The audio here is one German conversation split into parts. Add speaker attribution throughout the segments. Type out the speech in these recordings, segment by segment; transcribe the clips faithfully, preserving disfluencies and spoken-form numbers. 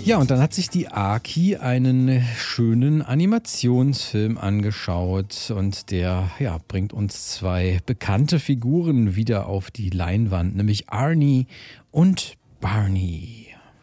Speaker 1: Ja, und dann hat sich die Aki einen schönen Animationsfilm angeschaut und der ja, bringt uns zwei bekannte Figuren wieder auf die Leinwand, nämlich Arnie und Barney.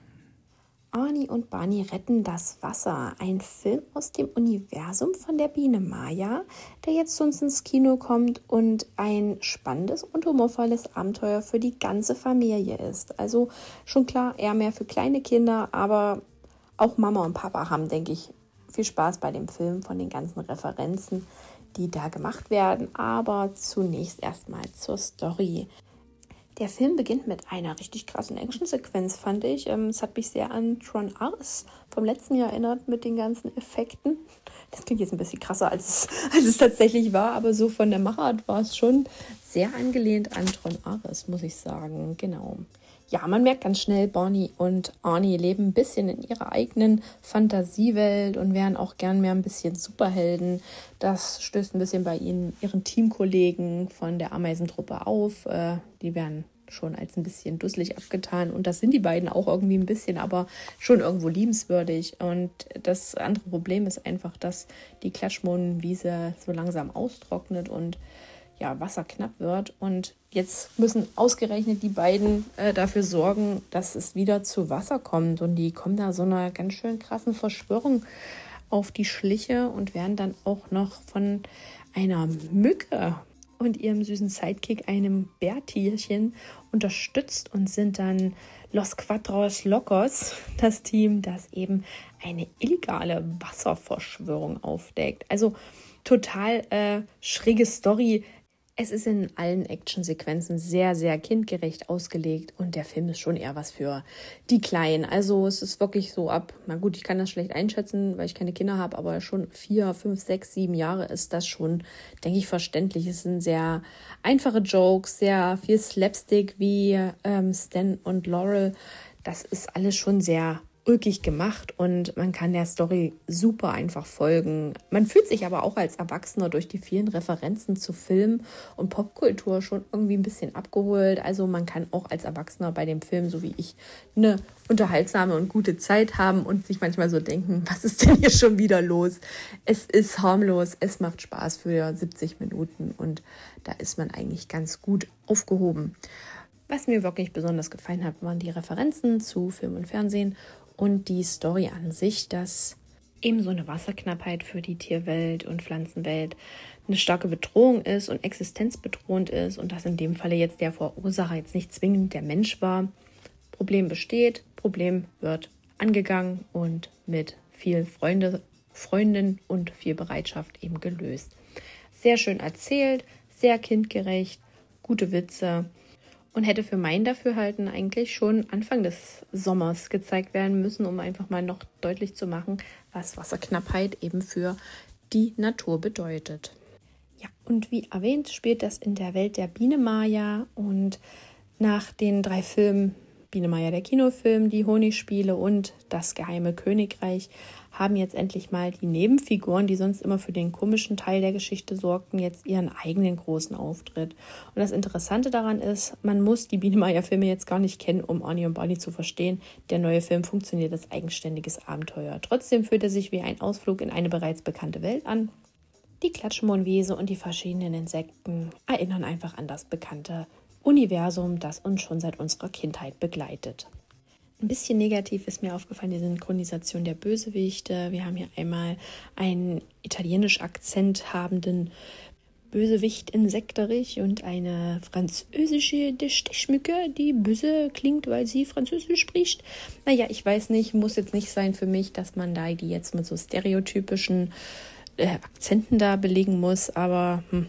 Speaker 2: Arnie und Barney retten das Wasser. Ein Film aus dem Universum von der Biene Maya, der jetzt zu uns ins Kino kommt und ein spannendes und humorvolles Abenteuer für die ganze Familie ist. Also schon klar, eher mehr für kleine Kinder, aber auch Mama und Papa haben, denke ich, viel Spaß bei dem Film von den ganzen Referenzen, die da gemacht werden. Aber zunächst erstmal zur Story. Der Film beginnt mit einer richtig krassen Actionsequenz, fand ich. Ähm, es hat mich sehr an Tron Ares vom letzten Jahr erinnert mit den ganzen Effekten. Das klingt jetzt ein bisschen krasser, als es, als es tatsächlich war, aber so von der Machart war es schon sehr angelehnt an Tron Ares, muss ich sagen. Genau. Ja, man merkt ganz schnell, Barney und Arnie leben ein bisschen in ihrer eigenen Fantasiewelt und wären auch gern mehr ein bisschen Superhelden. Das stößt ein bisschen bei ihnen, ihren Teamkollegen von der Ameisentruppe auf. Äh, die werden schon als ein bisschen dusselig abgetan und das sind die beiden auch irgendwie ein bisschen, aber schon irgendwo liebenswürdig. Und das andere Problem ist einfach, dass die Klatschmohnenwiese so langsam austrocknet und ja, Wasser knapp wird. Und jetzt müssen ausgerechnet die beiden äh, dafür sorgen, dass es wieder zu Wasser kommt. Und die kommen da so einer ganz schön krassen Verschwörung auf die Schliche und werden dann auch noch von einer Mücke und ihrem süßen Sidekick, einem Bärtierchen, unterstützt und sind dann Los Cuatros Locos, das Team, das eben eine illegale Wasserverschwörung aufdeckt. Also total äh, schräge Story. Es ist in allen Actionsequenzen sehr, sehr kindgerecht ausgelegt und der Film ist schon eher was für die Kleinen. Also es ist wirklich so ab, na gut, ich kann das schlecht einschätzen, weil ich keine Kinder habe, aber schon vier, fünf, sechs, sieben Jahre ist das schon, denke ich, verständlich. Es sind sehr einfache Jokes, sehr viel Slapstick wie ähm, Stan und Laurel. Das ist alles schon sehr ulkig gemacht und man kann der Story super einfach folgen. Man fühlt sich aber auch als Erwachsener durch die vielen Referenzen zu Film und Popkultur schon irgendwie ein bisschen abgeholt. Also man kann auch als Erwachsener bei dem Film, so wie ich, eine unterhaltsame und gute Zeit haben und sich manchmal so denken, was ist denn hier schon wieder los? Es ist harmlos, es macht Spaß für siebzig Minuten und da ist man eigentlich ganz gut aufgehoben. Was mir wirklich besonders gefallen hat, waren die Referenzen zu Film und Fernsehen und die Story an sich, dass eben so eine Wasserknappheit für die Tierwelt und Pflanzenwelt eine starke Bedrohung ist und existenzbedrohend ist und dass in dem Falle jetzt der Verursacher jetzt nicht zwingend der Mensch war. Problem besteht, Problem wird angegangen und mit viel Freunde, Freundin und viel Bereitschaft eben gelöst. Sehr schön erzählt, sehr kindgerecht, gute Witze. Und hätte für mein Dafürhalten eigentlich schon Anfang des Sommers gezeigt werden müssen, um einfach mal noch deutlich zu machen, was Wasserknappheit eben für die Natur bedeutet. Ja, und wie erwähnt, spielt das in der Welt der Biene Maya und nach den drei Filmen, Biene Maya der Kinofilm, die Honigspiele und das geheime Königreich, haben jetzt endlich mal die Nebenfiguren, die sonst immer für den komischen Teil der Geschichte sorgten, jetzt ihren eigenen großen Auftritt. Und das Interessante daran ist, man muss die Biene Maya Filme jetzt gar nicht kennen, um Arnie und Barney zu verstehen. Der neue Film funktioniert als eigenständiges Abenteuer. Trotzdem fühlt er sich wie ein Ausflug in eine bereits bekannte Welt an. Die Klatschmohnwiese und die verschiedenen Insekten erinnern einfach an das bekannte Universum, das uns schon seit unserer Kindheit begleitet. Ein bisschen negativ ist mir aufgefallen die Synchronisation der Bösewichte. Wir haben hier einmal einen italienisch Akzent habenden Bösewicht in Sekterich und eine französische Stechmücke, die böse klingt, weil sie Französisch spricht. Naja, ich weiß nicht, muss jetzt nicht sein für mich, dass man da die jetzt mit so stereotypischen äh, Akzenten da belegen muss, aber hm,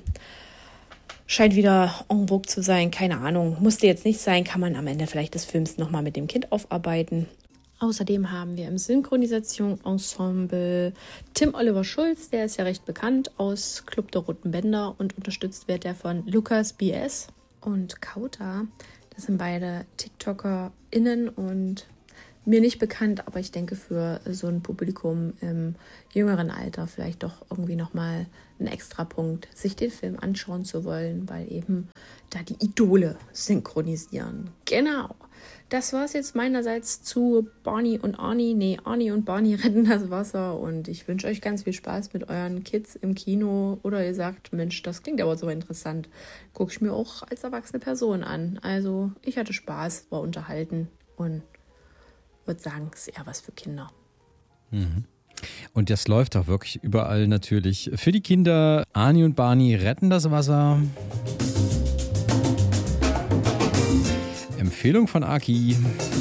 Speaker 2: scheint wieder en vogue zu sein, keine Ahnung. Musste jetzt nicht sein, kann man am Ende vielleicht des Films nochmal mit dem Kind aufarbeiten. Außerdem haben wir im Synchronisation-Ensemble Tim Oliver Schulz, der ist ja recht bekannt aus Club der Roten Bänder und unterstützt wird er von Lukas B S und Kauta. Das sind beide TikTokerInnen und mir nicht bekannt, aber ich denke für so ein Publikum im jüngeren Alter vielleicht doch irgendwie nochmal ein Extrapunkt, sich den Film anschauen zu wollen, weil eben da die Idole synchronisieren. Genau. das war es jetzt meinerseits zu Barney und Arnie. Nee, Arnie und Barney retten das Wasser. Und ich wünsche euch ganz viel Spaß mit euren Kids im Kino. Oder ihr sagt, Mensch, das klingt aber so interessant. Gucke ich mir auch als erwachsene Person an. Also ich hatte Spaß, war unterhalten und würde sagen, es ist eher was für Kinder.
Speaker 1: Mhm. Und das läuft auch wirklich überall natürlich. Für die Kinder, Arnie und Barney retten das Wasser. Empfehlung von Aki.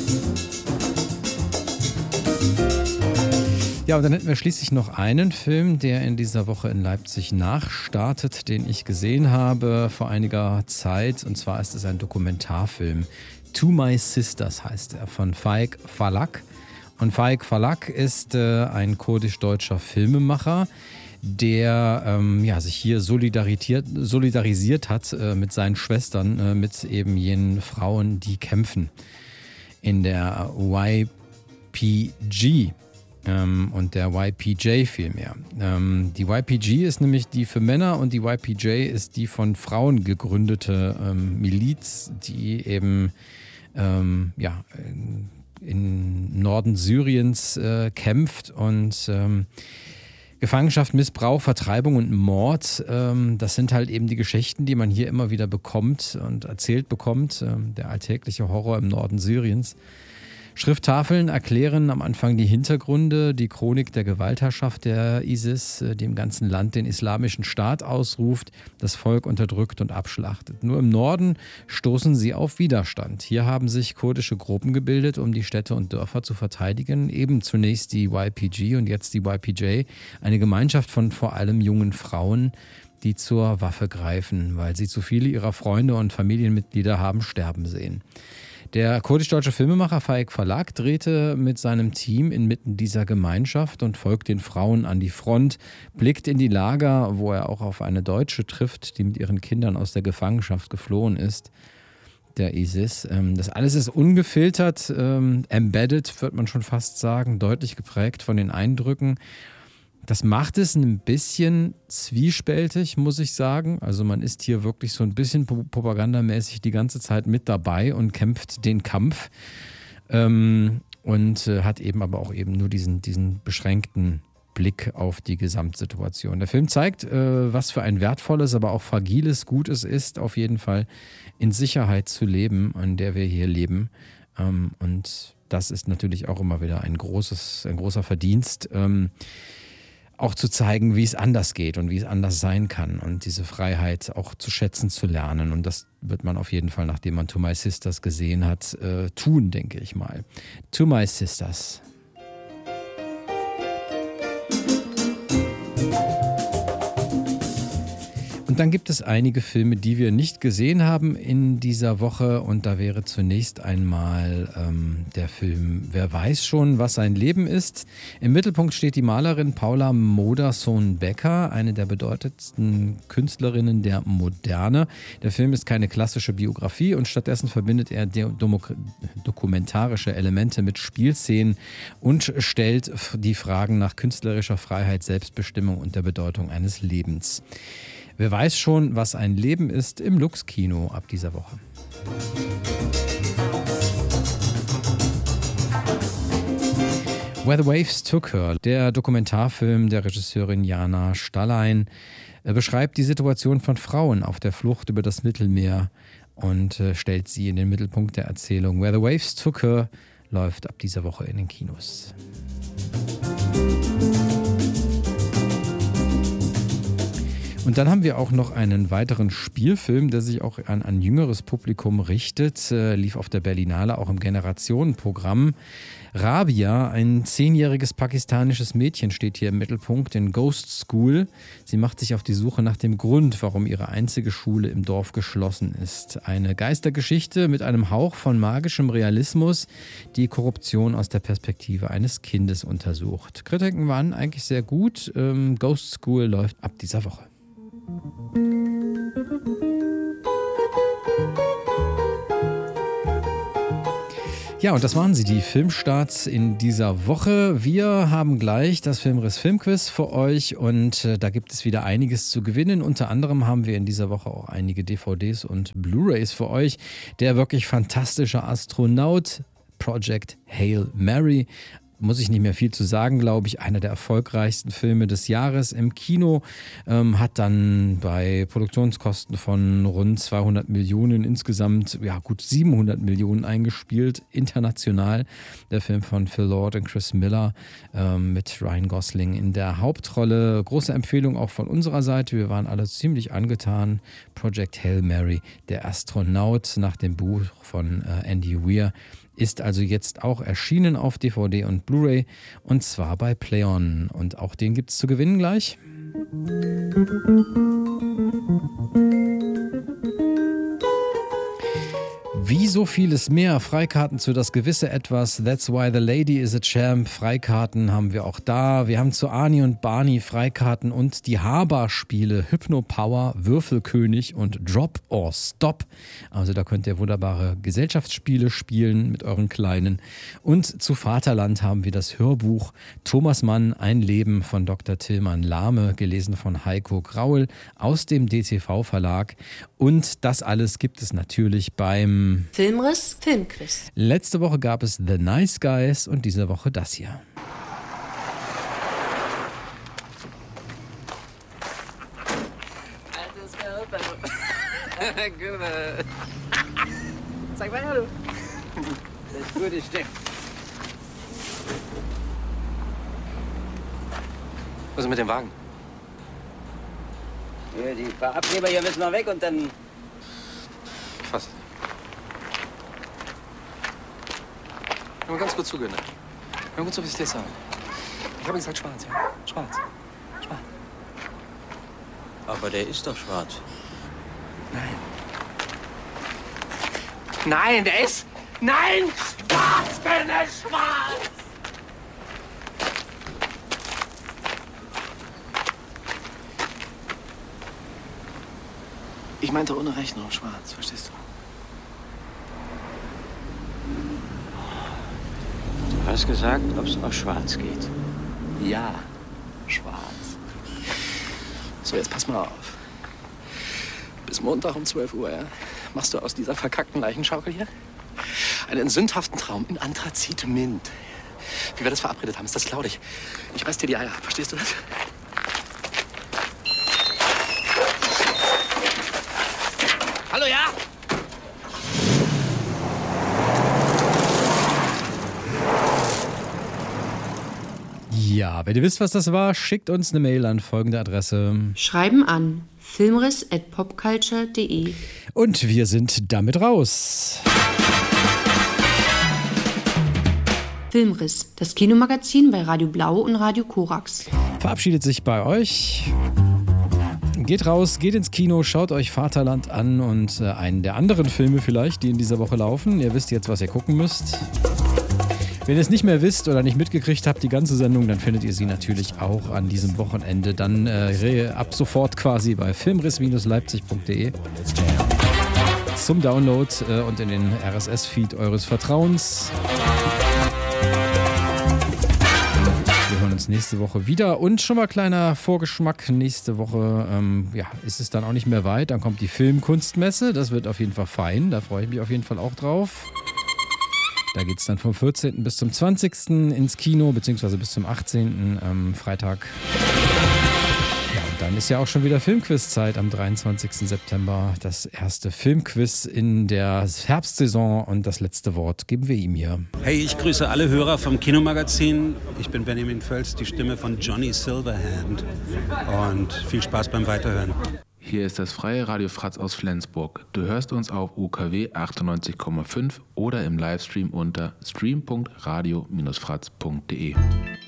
Speaker 1: Ja, und dann hätten wir schließlich noch einen Film, der in dieser Woche in Leipzig nachstartet, den ich gesehen habe vor einiger Zeit. Und zwar ist es ein Dokumentarfilm. To My Sisters heißt er, von Faik Falak. Und Faik Falak ist äh, ein kurdisch-deutscher Filmemacher, der ähm, ja, sich hier solidarisiert, solidarisiert hat äh, mit seinen Schwestern, äh, mit eben jenen Frauen, die kämpfen in der Y P G ähm, und der Y P J vielmehr. Ähm, die Y P G ist nämlich die für Männer und die Y P J ist die von Frauen gegründete ähm, Miliz, die eben ähm, ja, im Norden Syriens äh, kämpft und ähm, Gefangenschaft, Missbrauch, Vertreibung und Mord, ähm, das sind halt eben die Geschichten, die man hier immer wieder bekommt und erzählt bekommt. Ähm, der alltägliche Horror im Norden Syriens. Schrifttafeln erklären am Anfang die Hintergründe, die Chronik der Gewaltherrschaft der ISIS, die im ganzen Land den islamischen Staat ausruft, das Volk unterdrückt und abschlachtet. Nur im Norden stoßen sie auf Widerstand. Hier haben sich kurdische Gruppen gebildet, um die Städte und Dörfer zu verteidigen. Eben zunächst die Y P G und jetzt die Y P J, eine Gemeinschaft von vor allem jungen Frauen, die zur Waffe greifen, weil sie zu viele ihrer Freunde und Familienmitglieder haben sterben sehen. Der kurdisch-deutsche Filmemacher Faik Falak drehte mit seinem Team inmitten dieser Gemeinschaft und folgt den Frauen an die Front, blickt in die Lager, wo er auch auf eine Deutsche trifft, die mit ihren Kindern aus der Gefangenschaft geflohen ist, der ISIS. Das alles ist ungefiltert, embedded, wird man schon fast sagen, deutlich geprägt von den Eindrücken. Das macht es ein bisschen zwiespältig, muss ich sagen. Also man ist hier wirklich so ein bisschen propagandamäßig die ganze Zeit mit dabei und kämpft den Kampf ähm, und äh, hat eben aber auch eben nur diesen, diesen beschränkten Blick auf die Gesamtsituation. Der Film zeigt, äh, was für ein wertvolles, aber auch fragiles Gut es ist, auf jeden Fall in Sicherheit zu leben, an der wir hier leben. Ähm, und das ist natürlich auch immer wieder ein großes, ein großer Verdienst. Ähm, auch zu zeigen, wie es anders geht und wie es anders sein kann und diese Freiheit auch zu schätzen zu lernen. Und das wird man auf jeden Fall, nachdem man To My Sisters gesehen hat, äh, tun, denke ich mal. To My Sisters. Und dann gibt es einige Filme, die wir nicht gesehen haben in dieser Woche. Und da wäre zunächst einmal ähm, der Film Wer weiß schon, was sein Leben ist. Im Mittelpunkt steht die Malerin Paula Modersohn-Becker, eine der bedeutendsten Künstlerinnen der Moderne. Der Film ist keine klassische Biografie und stattdessen verbindet er dokumentarische Elemente mit Spielszenen und stellt die Fragen nach künstlerischer Freiheit, Selbstbestimmung und der Bedeutung eines Lebens. Wer weiß schon, was ein Leben ist, im Lux-Kino ab dieser Woche. Where the Waves Took Her, der Dokumentarfilm der Regisseurin Jana Stallein, beschreibt die Situation von Frauen auf der Flucht über das Mittelmeer und stellt sie in den Mittelpunkt der Erzählung. Where the Waves Took Her läuft ab dieser Woche in den Kinos. Und dann haben wir auch noch einen weiteren Spielfilm, der sich auch an ein jüngeres Publikum richtet, äh, lief auf der Berlinale auch im Generationenprogramm. Rabia, ein zehnjähriges pakistanisches Mädchen, steht hier im Mittelpunkt in Ghost School. Sie macht sich auf die Suche nach dem Grund, warum ihre einzige Schule im Dorf geschlossen ist. Eine Geistergeschichte mit einem Hauch von magischem Realismus, die Korruption aus der Perspektive eines Kindes untersucht. Kritiken waren eigentlich sehr gut. Ähm, Ghost School läuft ab dieser Woche. Ja, und das waren sie, die Filmstarts in dieser Woche. Wir haben gleich das Filmriss Filmquiz für euch und äh, da gibt es wieder einiges zu gewinnen. Unter anderem haben wir in dieser Woche auch einige D V Ds und Blu-rays für euch. Der wirklich fantastische Astronaut, Project Hail Mary. Muss ich nicht mehr viel zu sagen, glaube ich. Einer der erfolgreichsten Filme des Jahres im Kino. Ähm, hat dann bei Produktionskosten von rund zweihundert Millionen insgesamt, ja gut siebenhundert Millionen eingespielt, international. Der Film von Phil Lord und Chris Miller ähm, mit Ryan Gosling in der Hauptrolle. Große Empfehlung auch von unserer Seite. Wir waren alle ziemlich angetan. Project Hail Mary, der Astronaut, nach dem Buch von äh, Andy Weir. Ist also jetzt auch erschienen auf D V D und Blu-ray und zwar bei Play-On. Und auch den gibt es zu gewinnen gleich. Wie so vieles mehr, Freikarten zu Das gewisse Etwas, That's Why the Lady is a Champ, Freikarten haben wir auch da. Wir haben zu Arnie und Barney Freikarten und die Haber-Spiele Hypno-Power, Würfelkönig und Drop or Stop. Also da könnt ihr wunderbare Gesellschaftsspiele spielen mit euren Kleinen. Und zu Vaterland haben wir das Hörbuch Thomas Mann, ein Leben von Doktor Tillmann Lahme, gelesen von Heiko Graul aus dem D T V-Verlag. Und das alles gibt es natürlich beim
Speaker 3: Filmriss Filmquiz.
Speaker 1: Letzte Woche gab es The Nice Guys und diese Woche das hier.
Speaker 4: Altes Körper. Sag mal hallo. Das ist gute Stück.
Speaker 5: Was ist mit dem Wagen?
Speaker 4: Ja, die paar Abgeber hier müssen noch weg und dann...
Speaker 5: Fast. Mal ganz kurz zugehört. Mal kurz, ob ich es dir sage. Ich habe gesagt schwarz, ja? Schwarz. Schwarz.
Speaker 4: Aber der ist doch schwarz.
Speaker 5: Nein. Nein, der ist... Nein! Schwarz bin ich, schwarz! Ich meinte ohne Rechnung schwarz, verstehst du?
Speaker 4: Du hast gesagt, ob es auch schwarz geht.
Speaker 5: Ja, schwarz. So, jetzt pass mal auf. Bis Montag um zwölf Uhr, ja, machst du aus dieser verkackten Leichenschaukel hier einen sündhaften Traum in Anthrazit Mint. Wie wir das verabredet haben, ist das klaudig. Ich reiß dir die Eier ab, verstehst du das? Hallo, ja?
Speaker 1: Ja, wenn ihr wisst, was das war, schickt uns eine Mail an folgende Adresse.
Speaker 3: Schreiben an filmriss at popculture punkt de.
Speaker 1: Und wir sind damit raus.
Speaker 3: Filmriss, das Kinomagazin bei Radio Blau und Radio Korax.
Speaker 1: Verabschiedet sich bei euch. Geht raus, geht ins Kino, schaut euch Vaterland an und äh, einen der anderen Filme vielleicht, die in dieser Woche laufen. Ihr wisst jetzt, was ihr gucken müsst. Wenn ihr es nicht mehr wisst oder nicht mitgekriegt habt, die ganze Sendung, dann findet ihr sie natürlich auch an diesem Wochenende. Dann äh, ab sofort quasi bei filmriss leipzig punkt de zum Download äh, und in den R S S-Feed eures Vertrauens. Wir hören uns nächste Woche wieder und schon mal kleiner Vorgeschmack. Nächste Woche ähm, ja, ist es dann auch nicht mehr weit. Dann kommt die Filmkunstmesse. Das wird auf jeden Fall fein. Da freue ich mich auf jeden Fall auch drauf. Da geht es dann vom vierzehnten bis zum zwanzigsten ins Kino, beziehungsweise bis zum achtzehnten Ähm, Freitag. Ja, und dann ist ja auch schon wieder Filmquiz-Zeit am dreiundzwanzigsten September. Das erste Filmquiz in der Herbstsaison und das letzte Wort geben wir ihm hier.
Speaker 6: Hey, ich grüße alle Hörer vom Kinomagazin. Ich bin Benjamin Völz, die Stimme von Johnny Silverhand. Und viel Spaß beim Weiterhören.
Speaker 7: Hier ist das freie Radio Fratz aus Flensburg. Du hörst uns auf U K W achtundneunzig Komma fünf oder im Livestream unter stream punkt radio Bindestrich fratz punkt de.